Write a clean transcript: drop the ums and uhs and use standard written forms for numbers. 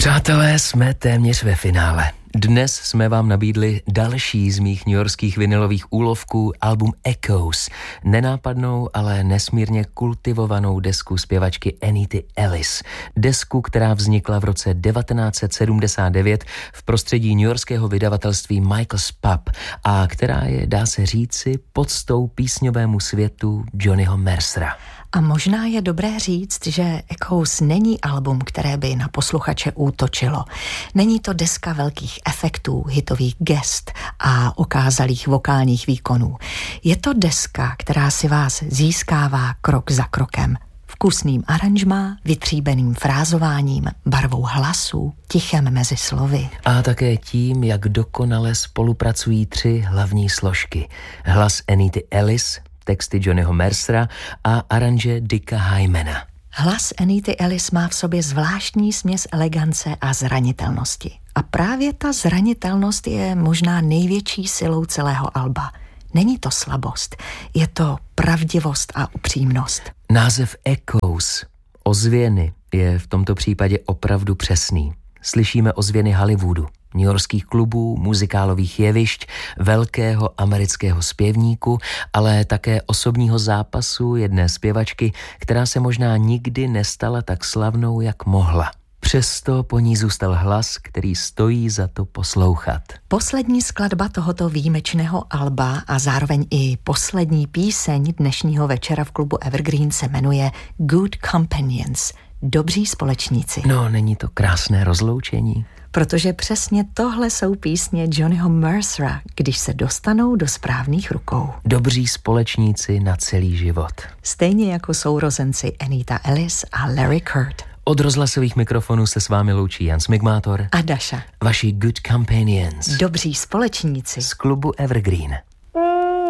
Přátelé, jsme téměř ve finále. Dnes jsme vám nabídli další z mých newyorských vinylových úlovků, album Echoes. Nenápadnou, ale nesmírně kultivovanou desku zpěvačky Anity Ellis. Desku, která vznikla v roce 1979 v prostředí newyorského vydavatelství Michael's Pub a která je, dá se říci, podstou písňovému světu Johnnyho Mercera. A možná je dobré říct, že Echoes není album, které by na posluchače útočilo. Není to deska velkých efektů, hitových gest a okázalých vokálních výkonů. Je to deska, která si vás získává krok za krokem. Vkusným aranžmá, vytříbeným frázováním, barvou hlasu, tichem mezi slovy. A také tím, jak dokonale spolupracují tři hlavní složky. Hlas Anity Ellis, texty Johnnyho Mercera a aranže Dicka Hymana. Hlas Anity Ellis má v sobě zvláštní směs elegance a zranitelnosti. A právě ta zranitelnost je možná největší silou celého alba. Není to slabost, je to pravdivost a upřímnost. Název Echoes, ozvěny, je v tomto případě opravdu přesný. Slyšíme ozvěny Hollywoodu, newyorských klubů, muzikálových jevišť, velkého amerického zpěvníku, ale také osobního zápasu jedné zpěvačky, která se možná nikdy nestala tak slavnou, jak mohla. Přesto po ní zůstal hlas, který stojí za to poslouchat. Poslední skladba tohoto výjimečného alba a zároveň i poslední píseň dnešního večera v klubu Evergreen se jmenuje Good Companions, dobří společníci. No, není to krásné rozloučení? Protože přesně tohle jsou písně Johnnyho Mercera, když se dostanou do správných rukou. Dobří společníci na celý život. Stejně jako sourozenci Anita Ellis a Larry Kurt. Od rozhlasových mikrofonů se s vámi loučí Jan Smigmátor a Daša. Vaši Good Companions. Dobří společníci Z klubu Evergreen.